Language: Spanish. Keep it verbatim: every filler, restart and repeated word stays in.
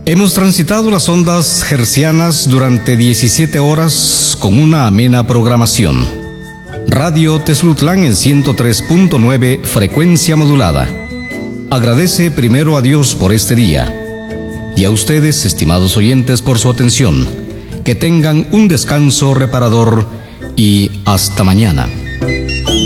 Hemos transitado las ondas hercianas durante diecisiete horas con una amena programación. Radio Tezlutlán en ciento tres punto nueve, frecuencia modulada. Agradece primero a Dios por este día y a ustedes, estimados oyentes, por su atención. Que tengan un descanso reparador y hasta mañana.